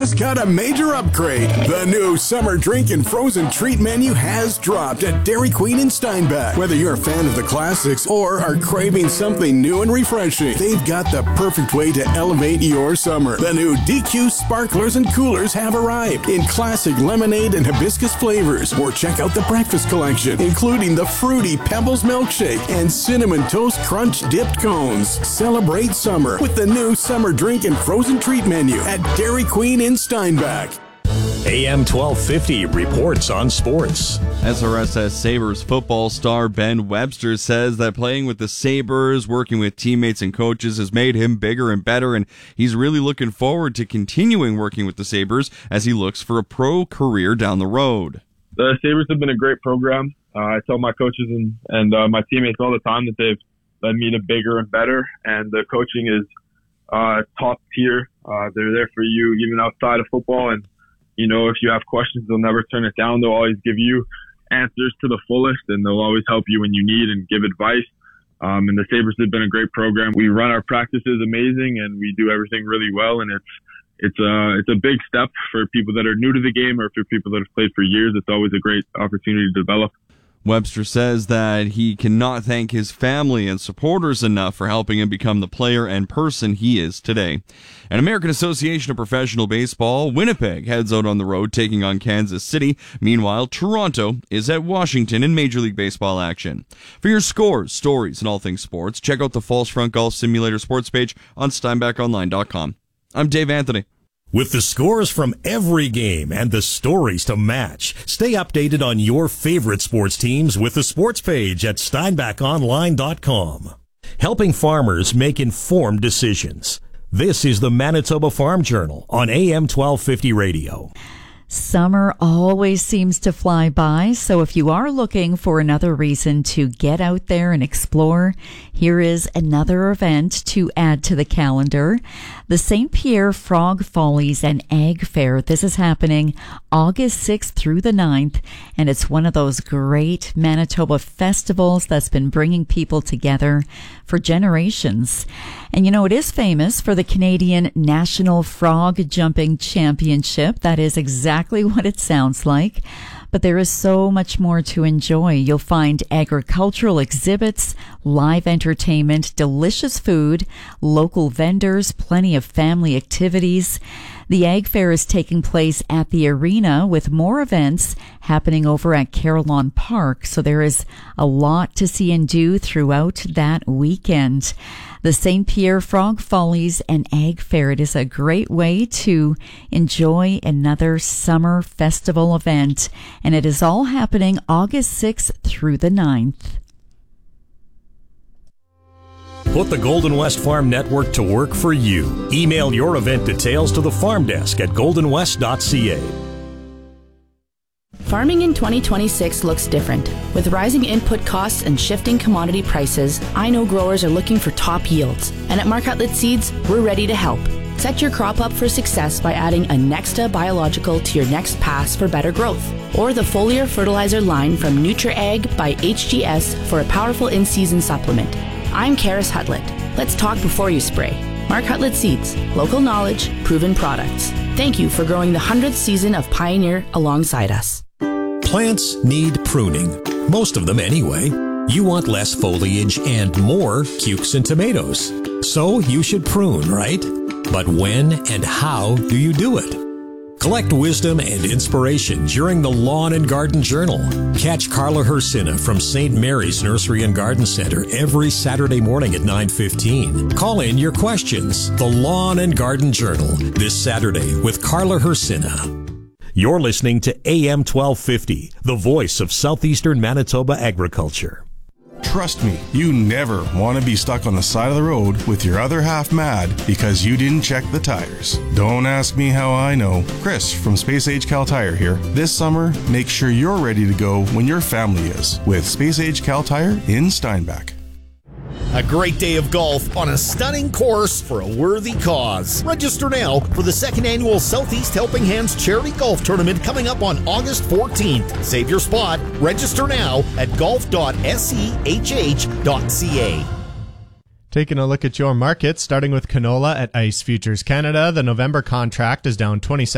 just got a major upgrade. The new summer drink and frozen treat menu has dropped at Dairy Queen in Steinbach. Whether you're a fan of the classics or are craving something new and refreshing, they've got the perfect way to elevate your summer. The new DQ sparklers and coolers have arrived in classic lemonade and hibiscus flavors. Or check out the breakfast collection, including the fruity Pebbles milkshake and cinnamon toast crunch dipped cones. Celebrate summer with the new summer drink and frozen treat menu at Dairy Queen in Steinbach. AM 1250 reports on sports. SRSS Sabres football star Ben Webster says that playing with the Sabres, working with teammates and coaches has made him bigger and better, and he's really looking forward to continuing working with the Sabres as he looks for a pro career down the road. The Sabres have been a great program. I tell my coaches and my teammates all the time that they've led me to bigger and better, and the coaching is top tier. They're there for you even outside of football, and you know, if you have questions, they'll never turn it down. They'll always give you answers to the fullest, and they'll always help you when you need and give advice. And the Sabres have been a great program. We run our practices amazing, and we do everything really well. And it's a big step for people that are new to the game or for people that have played for years. It's always a great opportunity to develop. Webster says that he cannot thank his family and supporters enough for helping him become the player and person he is today. An American Association of Professional Baseball, Winnipeg heads out on the road taking on Kansas City. Meanwhile, Toronto is at Washington in Major League Baseball action. For your scores, stories, and all things sports, check out the False Front Golf Simulator sports page on SteinbachOnline.com. I'm Dave Anthony. With the scores from every game and the stories to match, stay updated on your favorite sports teams with the sports page at SteinbachOnline.com. Helping farmers make informed decisions. This is the Manitoba Farm Journal on AM 1250 radio. Summer always seems to fly by, so if you are looking for another reason to get out there and explore, here is another event to add to the calendar. The St. Pierre Frog Follies and Ag Fair. This is happening August 6th through the 9th, and it's one of those great Manitoba festivals that's been bringing people together for generations. And you know, it is famous for the Canadian National Frog Jumping Championship. That is exactly what it sounds like. But there is so much more to enjoy. You'll find agricultural exhibits, live entertainment, delicious food, local vendors, plenty of family activities. The Ag Fair is taking place at the arena with more events happening over at Carillon Park. So there is a lot to see and do throughout that weekend. The St. Pierre Frog Follies and Ag Fair. It is a great way to enjoy another summer festival event. And it is all happening August 6th through the 9th. Put the Golden West Farm Network to work for you. Email your event details to the farm desk at goldenwest.ca. Farming in 2026 looks different. With rising input costs and shifting commodity prices, I know growers are looking for top yields. And at Mark Hutlett Seeds, we're ready to help. Set your crop up for success by adding a Nexta biological to your next pass for better growth. Or the foliar fertilizer line from NutriAg by HGS for a powerful in-season supplement. I'm Karis Hutlett. Let's talk before you spray. Mark Hutlett Seeds. Local knowledge, proven products. Thank you for growing the 100th season of Pioneer alongside us. Plants need pruning. Most of them anyway. You want less foliage and more cukes and tomatoes. So you should prune, right? But when and how do you do it? Collect wisdom and inspiration during the Lawn and Garden Journal. Catch Carla Hersina from St. Mary's Nursery and Garden Center every Saturday morning at 9:15. Call in your questions. The Lawn and Garden Journal this Saturday with Carla Hersina. You're listening to AM 1250, the voice of southeastern Manitoba agriculture. Trust me, you never want to be stuck on the side of the road with your other half mad because you didn't check the tires. Don't ask me how I know. Chris from Space Age Cal Tire here. This summer, make sure you're ready to go when your family is with Space Age Cal Tire in Steinbach. A great day of golf on a stunning course for a worthy cause. Register now for the second annual Southeast Helping Hands Charity Golf Tournament coming up on August 14th. Save your spot. Register now at golf.sehh.ca. Taking a look at your markets, starting with canola at Ice Futures Canada. The November contract is down 27